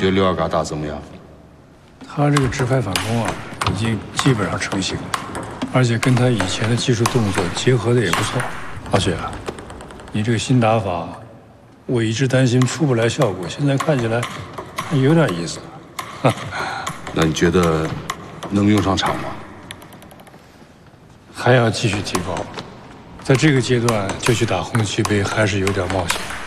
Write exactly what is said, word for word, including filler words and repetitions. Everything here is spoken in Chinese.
觉得刘二嘎打怎么样？ 他这个直拍反攻啊，已经基本上成型了，而且跟他以前的技术动作结合的也不错。老许啊，你这个新打法，我一直担心出不来效果，现在看起来还有点意思。 那你觉得能用上场吗？ 还要继续提高，在这个阶段就去打红旗杯，还是有点冒险。